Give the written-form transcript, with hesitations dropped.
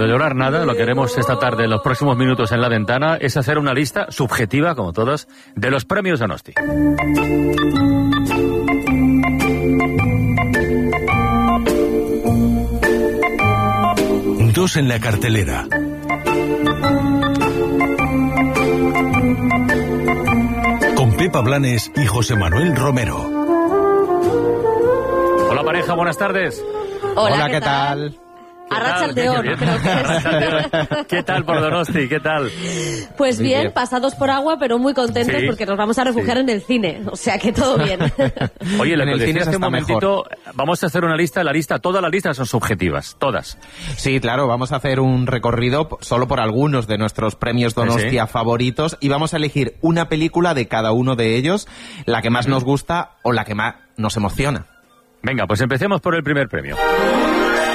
de llorar nada. Lo que haremos esta tarde, en los próximos minutos en La Ventana, es hacer una lista subjetiva, como todas, de los premios Donosti. Dos en la cartelera. Con Pepa Blanes y José Manuel Romero. Hola pareja, buenas tardes. Hola, ¿qué tal? Arratsaldeon, creo que es. ¿Qué tal por Donosti? ¿Qué tal? Pues bien, pasados por agua, pero muy contentos porque nos vamos a refugiar en el cine. O sea que todo bien. Oye, lo que decía hace un momentito, mejor. Vamos a hacer una lista. Todas las listas son subjetivas, todas. Sí, claro, vamos a hacer un recorrido solo por algunos de nuestros premios Donostia favoritos y vamos a elegir una película de cada uno de ellos, la que más nos gusta o la que más nos emociona. Venga, pues empecemos por el primer premio.